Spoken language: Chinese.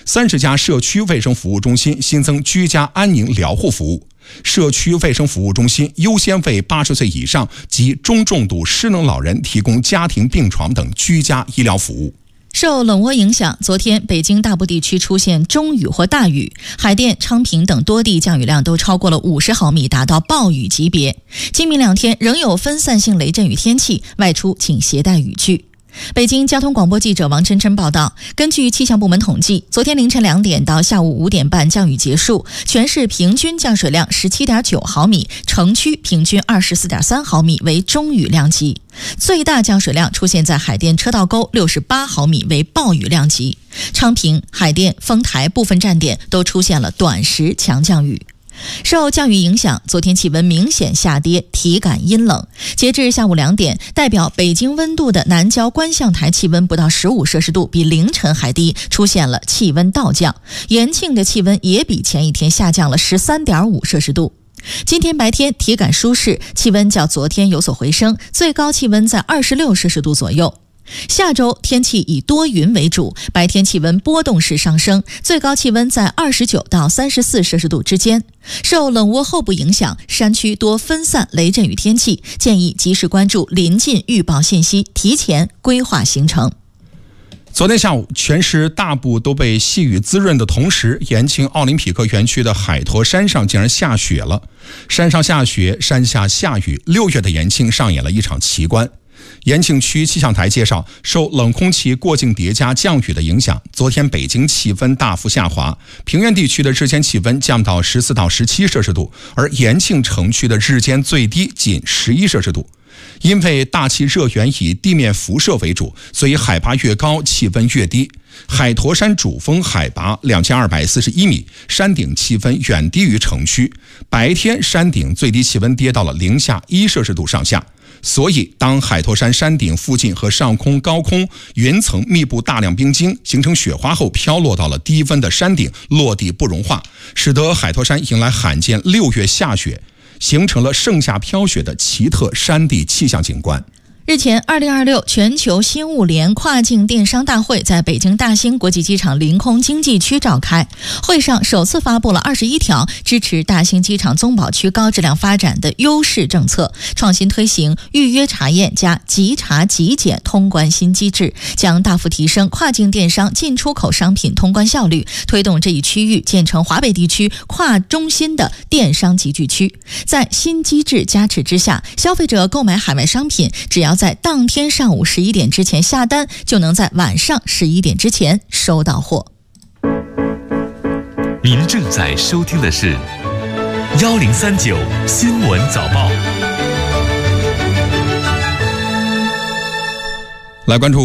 30家社区卫生服务中心新增居家安宁疗护服务。社区卫生服务中心优先为80岁以上及中重度失能老人提供家庭病床等居家医疗服务。 受冷涡影响，昨天北京大部地区出现中雨或大雨，海淀、昌平等多地降雨量都超过了50毫米，达到暴雨级别。今明2天仍有分散性雷阵雨天气，外出请携带雨具。北京交通广播记者王琛琛报道，根据气象部门统计，昨天凌晨2点到下午5点半降雨结束，全市平均降水量 17.9 毫米，城区平均 24.3 毫米为中雨量级。最大降水量出现在海淀车道沟68毫米，为暴雨量级。昌平、海淀、丰台部分站点都出现了短时强降雨。受降雨影响，昨天气温明显下跌，体感阴冷。截至下午2点，代表北京温度的南郊观象台气温不到15摄氏度，比凌晨还低，出现了气温倒降。延庆的气温也比前一天下降了 13.5 摄氏度。今天白天体感舒适，气温较昨天有所回升，最高气温在26摄氏度左右。下周天气以多云为主，白天气温波动式上升，最高气温在29到34摄氏度之间。受冷涡后部影响，山区多分散雷阵雨天气，建议及时关注临近预报信息，提前规划行程。 昨天下午，全市大部都被细雨滋润的同时，延庆奥林匹克园区的海坨山上竟然下雪了。山上下雪，山下下雨，6月的延庆上演了一场奇观。延庆区气象台介绍，受冷空气过境叠加降雨的影响，昨天北京气温大幅下滑，平原地区的日间气温降到14到17摄氏度，而延庆城区的日间最低仅11摄氏度。因为大气热源以地面辐射为主，所以海拔越高，气温越低。海坨山主峰海拔2241米，山顶气温远低于城区，白天山顶最低气温跌到了零下1摄氏度上下。所以当海坨山山顶附近和上空高空云层密布大量冰晶，形成雪花后飘落到了低温的山顶，落地不融化，使得海坨山迎来罕见6月下雪，形成了盛夏飘雪的奇特山地气象景观。 日前，2026全球新物联跨境电商大会在北京大兴国际机场临空经济区召开。会上首次发布了21条支持大兴机场综保区高质量发展的优势政策，创新推行预约查验加即查即检通关新机制，将大幅提升跨境电商进出口商品通关效率，推动这一区域建成华北地区跨中心的电商集聚区。在新机制加持之下，消费者购买海外商品只要在当天上午11点之前下单，就能在晚上11点之前收到货。 您正在收听的是1039新闻早报。 来关注